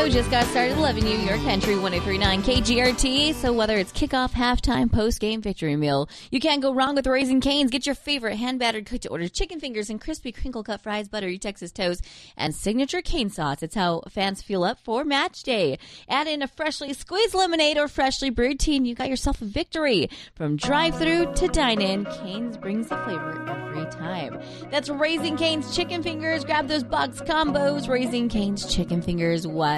show just got started. Loving you, your country, 103.9 KGRT. So whether it's kickoff, halftime, post-game victory meal, you can't go wrong with Raising Cane's. Get your favorite hand-battered cooked-to-order chicken fingers and crispy crinkle-cut fries, buttery Texas toast, and signature cane sauce. It's how fans feel up for match day. Add in a freshly squeezed lemonade or freshly brewed tea, and you got yourself a victory. From drive-thru to dine-in, Cane's brings the flavor every time. That's Raising Cane's chicken fingers. Grab those box combos. Raising Cane's chicken fingers. Why?